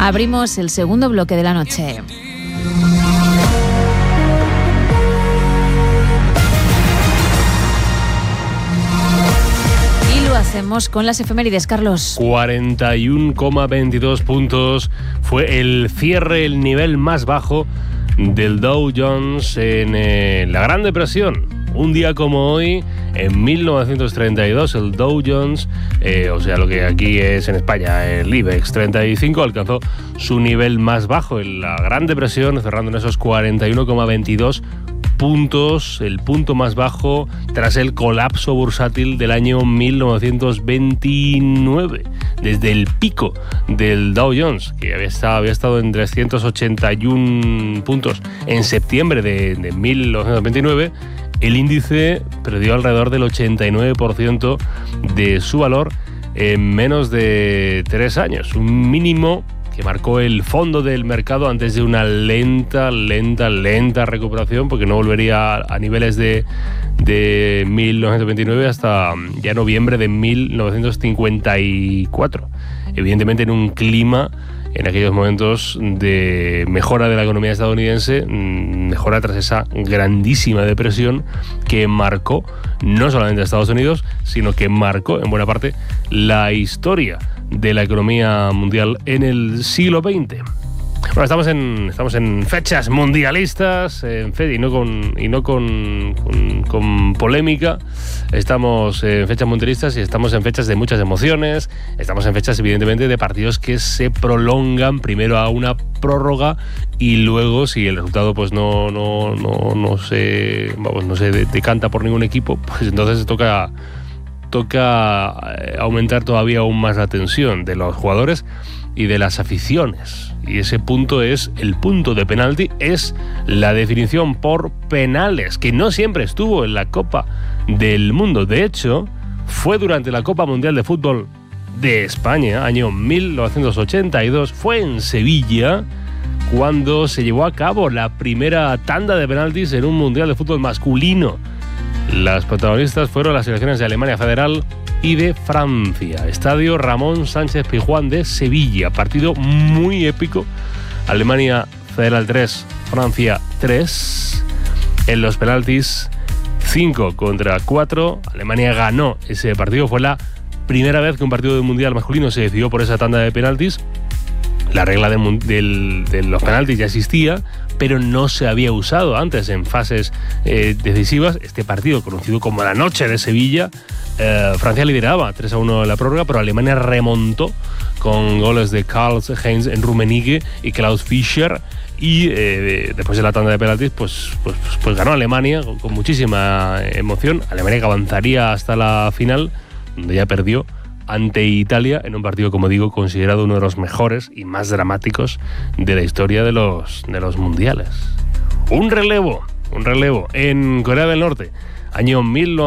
Abrimos el segundo bloque de la noche. Hacemos con las efemérides, Carlos. 41,22 puntos fue el cierre, el nivel más bajo del Dow Jones en la Gran Depresión. Un día como hoy, en 1932, el Dow Jones, o sea, lo que aquí es en España, el IBEX 35, alcanzó su nivel más bajo en la Gran Depresión, cerrando en esos 41,22 puntos, el punto más bajo tras el colapso bursátil del año 1929. Desde el pico del Dow Jones, que había estado en 381 puntos en septiembre de 1929, el índice perdió alrededor del 89% de su valor en menos de 3 años, un mínimo que marcó el fondo del mercado antes de una lenta recuperación, porque no volvería a niveles de 1929 hasta ya noviembre de 1954. Evidentemente en un clima, en aquellos momentos, de mejora de la economía estadounidense, mejora tras esa grandísima depresión que marcó no solamente a Estados Unidos, sino que marcó en buena parte la historia de la economía mundial en el siglo XX. Bueno, estamos en fechas mundialistas, y no con polémica. Estamos en fechas mundialistas y estamos en fechas de muchas emociones. Estamos en fechas, evidentemente, de partidos que se prolongan primero a una prórroga y luego, si el resultado pues no se decanta por ningún equipo, pues entonces toca aumentar todavía aún más la tensión de los jugadores y de las aficiones. Y ese punto es el punto de penalti, es la definición por penales, que no siempre estuvo en la Copa del Mundo. De hecho, fue durante la Copa Mundial de Fútbol de España, año 1982, fue en Sevilla cuando se llevó a cabo la primera tanda de penaltis en un Mundial de Fútbol masculino. Las protagonistas fueron las selecciones de Alemania Federal y de Francia. Estadio Ramón Sánchez Pizjuán de Sevilla. Partido muy épico. Alemania Federal 3, Francia 3. En los penaltis 5-4. Alemania ganó ese partido. Fue la primera vez que un partido del Mundial masculino se decidió por esa tanda de penaltis. La regla de los penaltis ya existía, pero no se había usado antes en fases decisivas. Este partido, conocido como la Noche de Sevilla, Francia lideraba 3-1 en la prórroga, pero Alemania remontó con goles de Karl-Heinz Rummenigge y Klaus Fischer. Y después de la tanda de penaltis, pues ganó Alemania con muchísima emoción. Alemania que avanzaría hasta la final, donde ya perdió ante Italia en un partido, como digo, considerado uno de los mejores y más dramáticos de la historia de los mundiales. Un relevo en Corea del Norte, año 1900.